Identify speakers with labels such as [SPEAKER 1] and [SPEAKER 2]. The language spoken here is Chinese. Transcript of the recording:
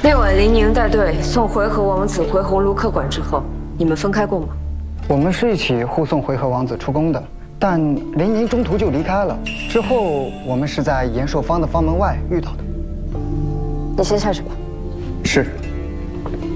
[SPEAKER 1] 那晚林宁带队送回纥王子回鸿胪客馆之后，你们分开过吗？
[SPEAKER 2] 我们是一起护送回纥王子出宫的，但林宁中途就离开了。之后我们是在延寿坊的坊门外遇到的。
[SPEAKER 1] 你先下去吧。
[SPEAKER 2] 是。